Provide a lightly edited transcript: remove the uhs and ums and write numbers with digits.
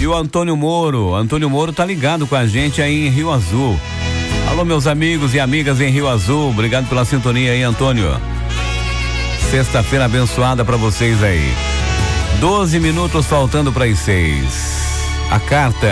E o Antônio Moro tá ligado com a gente aí em Rio Azul. Alô, meus amigos e amigas em Rio Azul, obrigado pela sintonia aí, Antônio. Sexta-feira abençoada pra vocês aí. 12 minutos faltando para as 6. A carta